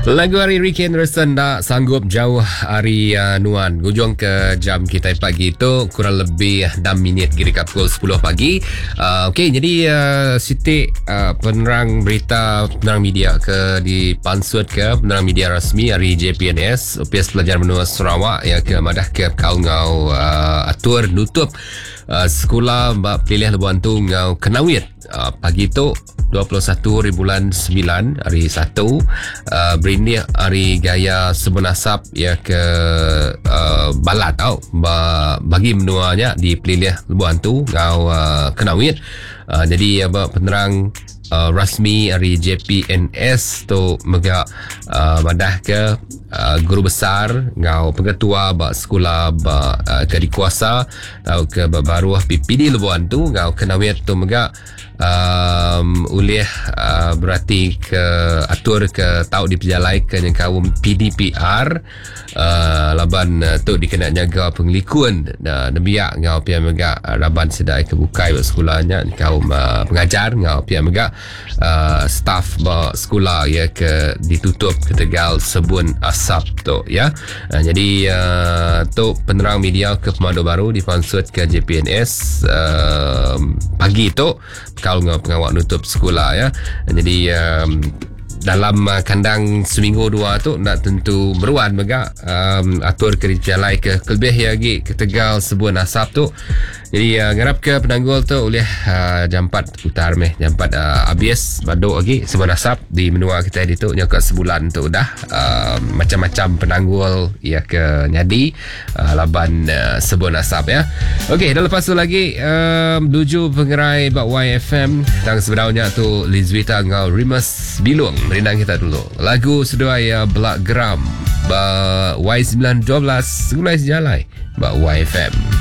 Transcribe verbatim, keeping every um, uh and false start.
Lagu hari Ricky Anderson tak sanggup jauh hari uh, Nuan. Hujung ke jam kita pagi itu kurang lebih enam minit kira pukul sepuluh pagi. Uh, Okey, jadi uh, Siti uh, penerang berita, penerang media ke di Pansut ke penerang media rasmi hari J P N S U P S Pelajar Menua Sarawak yang ke madah ke kau ngau uh, atur nutup uh, sekolah bak pilih lebuan tu ngau Kenawit. Uh, pagi tu dua puluh satu hari bulan sembilan hari satu uh, berindik hari gaya sebenasap ya ke uh, balat tau ba, bagi menuanya di pelilih lebuan tu ngau uh, Kenawit. Uh, jadi apa penerang uh, rasmi hari J P N S tu megak uh, madah ke uh, guru besar ngau pengetua ba sekolah ba uh, ke dikuasa tau ke baru P P D lebuan tu ngau Kenawit tu megak um, ulih uh, berarti ke atur ke tau di pejalai ke yang kaum P D P R uh, laban uh, tu dikena jaga pengelikuan uh, nebiak ngau pihak megak uh, laban sedai kebukai buat sekolahnya kaum uh, pengajar ngau pihak megak uh, staff ba sekolah ya ke ditutup ke Tegal Sebun Asap tu ya. Uh, jadi uh, tu penerang media ke Pemandu Baru di Pansut ke J P N S uh, pagi tu kalau ngau pengawal nutup sekolah ya. Jadi um, dalam uh, kandang seminggu dua tu nak tentu beruan megak um, atur ke dijalai ke kelebih lagi ke Tegal Sebun Asap tu. Jadi uh, ngarap ke penanggul tu oleh uh, jam empat putar meh jam empat uh, habis baduk lagi Sebun Asap di menua kita di tu nyokak sebulan tu dah uh, macam-macam penanggul ya ke nyadi uh, laban uh, Sebun Asap ya. Okey, dah lepas tu lagi um, tuju pengerai bak Y F M tang sebenarnya tu Lizwita ngau Rimas Bilung rindang kita dulu. Lagu seduai uh, Belak Geram ba Y sembilan dua belas gulai sejalai ba Y F M.